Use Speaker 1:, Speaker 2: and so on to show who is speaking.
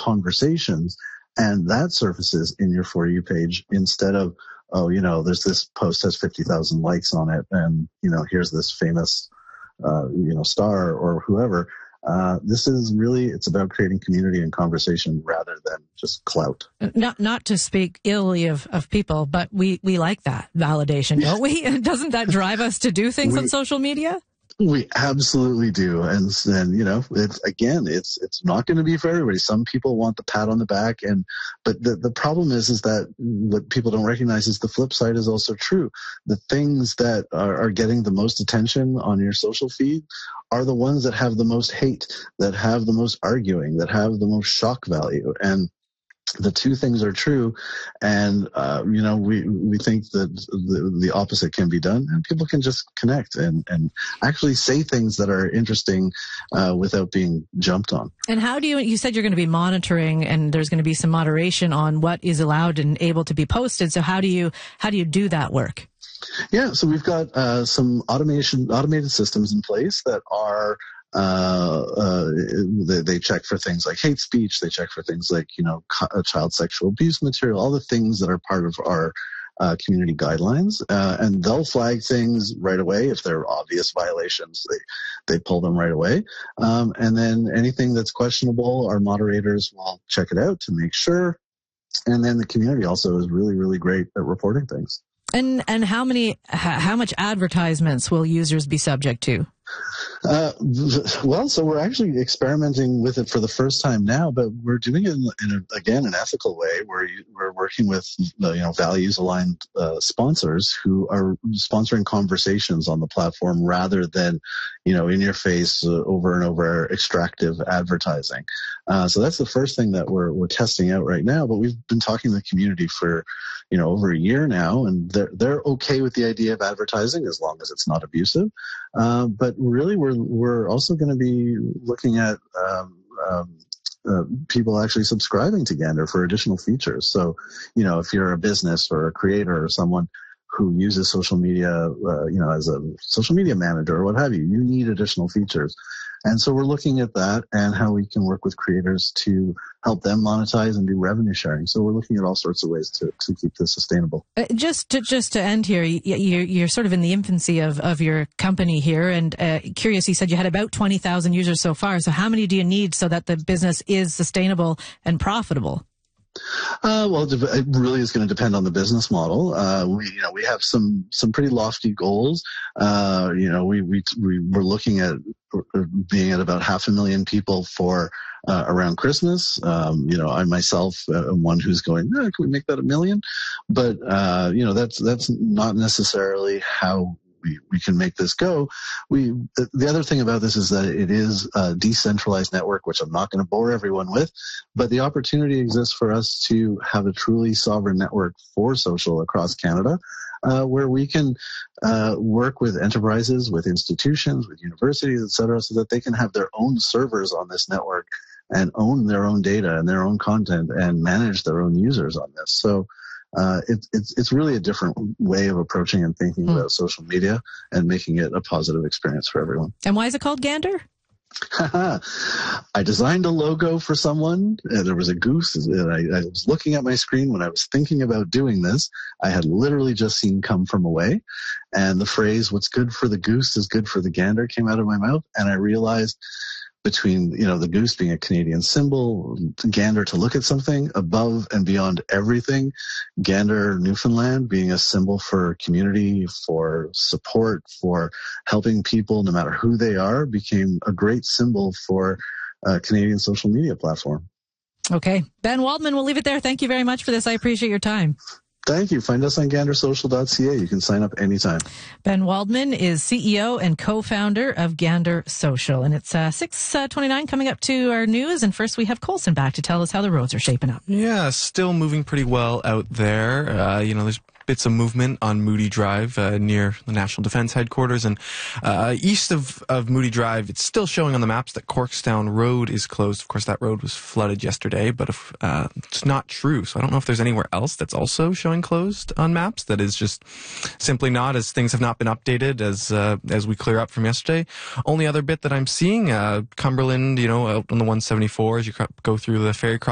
Speaker 1: conversations, and that surfaces in your For You page instead of, oh, there's this post has 50,000 likes on it, and, here's this famous, star or whoever. This is really, it's about creating community and conversation rather than just clout.
Speaker 2: Not to speak illy of people, but we like that validation, don't we? Doesn't that drive us to do things on social media?
Speaker 1: We absolutely do. And it's not going to be for everybody. Some people want the pat on the back. But the problem is that what people don't recognize is the flip side is also true. The things that are getting the most attention on your social feed are the ones that have the most hate, that have the most arguing, that have the most shock value. And the two things are true, and we think that the opposite can be done, and people can just connect and actually say things that are interesting without being jumped on.
Speaker 2: And how do you said you're going to be monitoring, and there's going to be some moderation on what is allowed and able to be posted. So how do you do that work?
Speaker 1: Yeah, so we've got some automated systems in place that are they check for things like hate speech. They check for things like, child sexual abuse material, all the things that are part of our community guidelines. And they'll flag things right away. If they're obvious violations, they pull them right away. And then anything that's questionable, our moderators will check it out to make sure. And then the community also is really, really great at reporting things.
Speaker 2: And how much advertisements will users be subject to?
Speaker 1: So we're actually experimenting with it for the first time now, but we're doing it in an ethical way where we're working with, values aligned, sponsors who are sponsoring conversations on the platform rather than, in your face, over and over extractive advertising. So that's the first thing that we're testing out right now, but we've been talking to the community for, over a year now, and they're okay with the idea of advertising as long as it's not abusive. But really, we're also going to be looking at people actually subscribing to Gander for additional features. So, if you're a business or a creator or someone who uses social media, as a social media manager or what have you, you need additional features. And so we're looking at that and how we can work with creators to help them monetize and do revenue sharing. So we're looking at all sorts of ways to keep this sustainable.
Speaker 2: Just to end here, you're sort of in the infancy of your company here, and curious, you said you had about 20,000 users so far. So how many do you need so that the business is sustainable and profitable?
Speaker 1: It really is going to depend on the business model. We have some pretty lofty goals. We're looking at being at about 500,000 people for around Christmas. I myself am one who's going, can we make that 1 million? But that's not necessarily how we can make this go. The other thing about this is that it is a decentralized network, which I'm not going to bore everyone with, but the opportunity exists for us to have a truly sovereign network for social across Canada, where we can work with enterprises, with institutions, with universities, et cetera, so that they can have their own servers on this network and own their own data and their own content and manage their own users on this. So it's really a different way of approaching and thinking about social media and making it a positive experience for everyone.
Speaker 2: And why is it called Gander?
Speaker 1: I designed a logo for someone, and there was a goose, and I was looking at my screen when I was thinking about doing this. I had literally just seen Come From Away, and the phrase, what's good for the goose is good for the gander, came out of my mouth, and I realized between, the goose being a Canadian symbol, gander to look at something above and beyond everything, Gander, Newfoundland being a symbol for community, for support, for helping people no matter who they are, became a great symbol for a Canadian social media platform.
Speaker 2: Okay. Ben Waldman, we'll leave it there. Thank you very much for this. I appreciate your time.
Speaker 1: Thank you. Find us on gandersocial.ca. You can sign up anytime.
Speaker 2: Ben Waldman is CEO and co-founder of Gander Social. And it's 6:29 coming up to our news. And first we have Colson back to tell us how the roads are shaping up.
Speaker 3: Yeah, still moving pretty well out there. There's bits of movement on Moody Drive near the National Defence Headquarters. And east of Moody Drive, it's still showing on the maps that Corkstown Road is closed. Of course, that road was flooded yesterday, but it's not true. So I don't know if there's anywhere else that's also showing closed on maps. That is just simply not, as things have not been updated as we clear up from yesterday. Only other bit that I'm seeing, Cumberland, out on the 174 as you go through the ferry crossing.